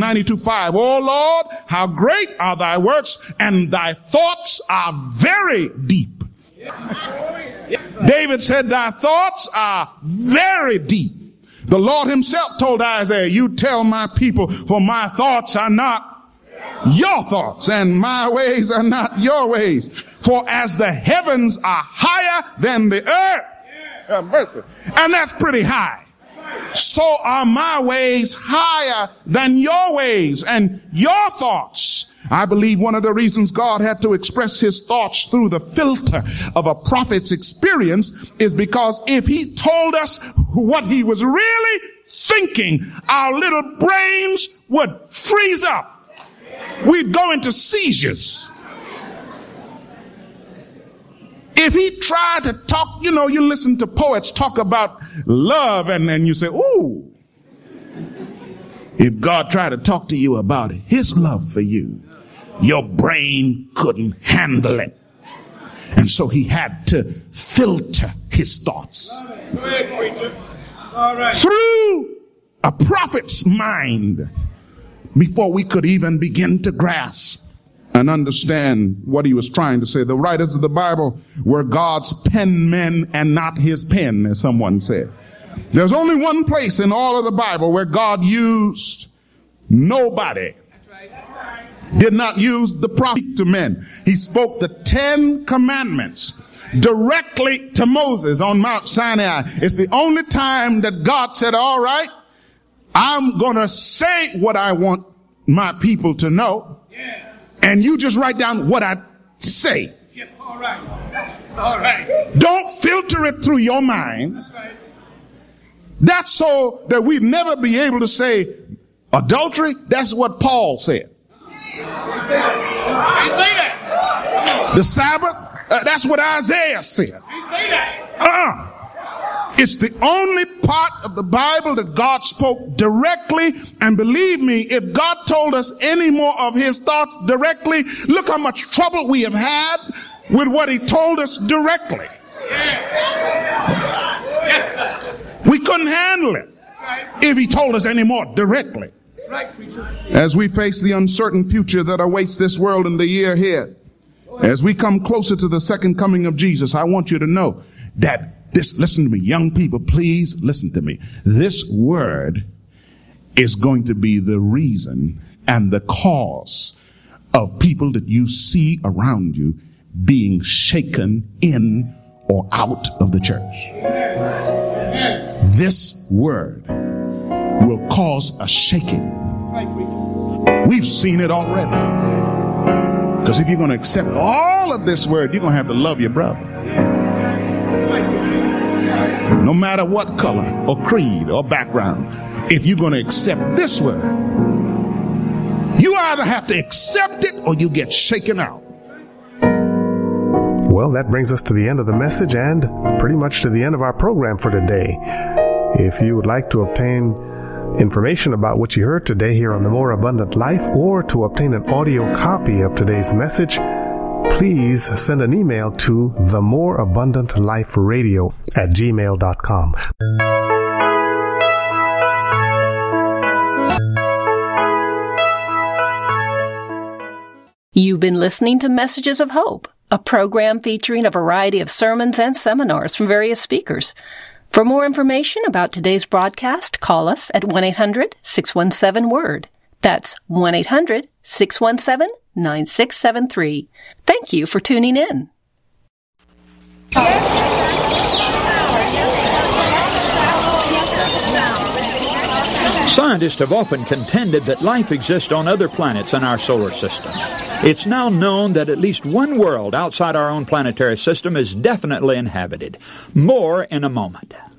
92:5. Oh Lord, how great are thy works, and thy thoughts are very deep. David said, thy thoughts are very deep. The Lord himself told Isaiah, you tell my people, for my thoughts are not your thoughts, and my ways are not your ways. For as the heavens are higher than the earth. And that's pretty high. So are my ways higher than your ways and your thoughts. I believe one of the reasons God had to express his thoughts through the filter of a prophet's experience is because if he told us what he was really thinking, our little brains would freeze up. We'd go into seizures. If he tried to talk, you listen to poets talk about love and you say, ooh. If God tried to talk to you about his love for you, your brain couldn't handle it. And so he had to filter his thoughts through a prophet's mind before we could even begin to grasp and understand what he was trying to say. The writers of the Bible were God's penmen and not his pen, as someone said. There's only one place in all of the Bible where God used nobody. Did not use the prophet to men. He spoke the 10 commandments directly to Moses on Mount Sinai. It's the only time that God said, all right, I'm going to say what I want my people to know. And you just write down what I say. Yes, all right. It's all right. Don't filter it through your mind. That's right. That's so that we'd never be able to say adultery. That's what Paul said. You say that. The Sabbath, that's what Isaiah said. You say that. It's the only part of the Bible that God spoke directly. And believe me, if God told us any more of his thoughts directly, look how much trouble we have had with what he told us directly. Yes, sir. We couldn't handle it if he told us any more directly. Right, preacher. As we face the uncertain future that awaits this world in the year ahead, as we come closer to the second coming of Jesus, I want you to know that listen to me, young people, please listen to me. This word is going to be the reason and the cause of people that you see around you being shaken in or out of the church. This word will cause a shaking. We've seen it already. Because if you're going to accept all of this word, you're going to have to love your brother. No matter what color or creed or background, if you're going to accept this word, you either have to accept it or you get shaken out. Well, that brings us to the end of the message and pretty much to the end of our program for today. If you would like to obtain information about what you heard today here on The More Abundant Life, or to obtain an audio copy of today's message, please send an email to themoreabundantliferadio@gmail.com. You've been listening to Messages of Hope, a program featuring a variety of sermons and seminars from various speakers. For more information about today's broadcast, call us at 1-800-617-WORD. That's 1-800-617-9673. Thank you for tuning in. Scientists have often contended that life exists on other planets in our solar system. It's now known that at least one world outside our own planetary system is definitely inhabited. More in a moment.